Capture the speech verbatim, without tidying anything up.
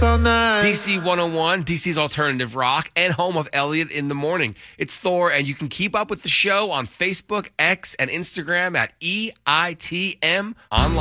all night. D C one oh one, D C's alternative rock, and home of Elliot in the Morning. It's Thor, and you can keep up with the show on Facebook, X, and Instagram at E I T M Online.